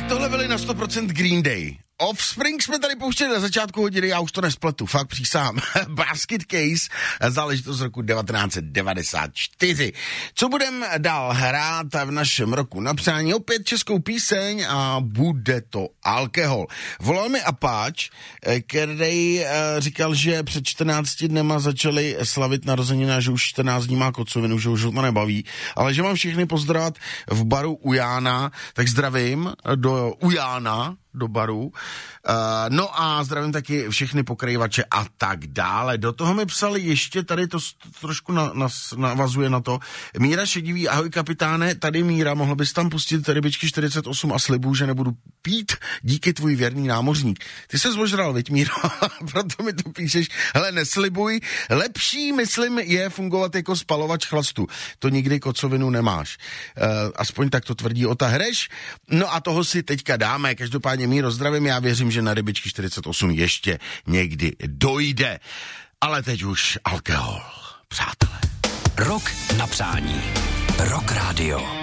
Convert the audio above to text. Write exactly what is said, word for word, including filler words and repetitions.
Tak tohle byly na sto procent Green Day. Offspring jsme tady pouštěli na začátku hodiny, já už to nespletu, fakt přísahám. Basket Case, záležitost z roku devatenáct set devadesát čtyři. Co budeme dál hrát v našem roku na přání? Opět českou píseň a bude to alkohol. Volal mi Apáč, který říkal, že před čtrnácti dnema začali slavit narozenina, že už čtrnáct dní má kocovinu, že už to nebaví, ale že mám všechny pozdravovat v baru u Jána, tak zdravím do u Jána, do baru. Uh, no a zdravím taky všechny pokrajvače a tak dále. Do toho mi psali ještě, tady to trošku na, na, navazuje na to, Míra Šedivý, ahoj kapitáne, tady Míra, mohl bys tam pustit rybičky čtyřicet osm a slibuju, že nebudu pít, díky tvůj věrný námořník. Ty se zvožral, viď Míro, proto mi to píšeš, hele, neslibuj, lepší, myslím, je fungovat jako spalovač chlastu, to nikdy kocovinu nemáš. Uh, aspoň tak to tvrdí Ota Hreš, no a toho si teďka dáme, každopádně Míro, zdravím, já věřím, že na rybičky čtyřicet osm ještě někdy dojde. Ale teď už alkohol, přátelé. Rok na přání. Rock Radio.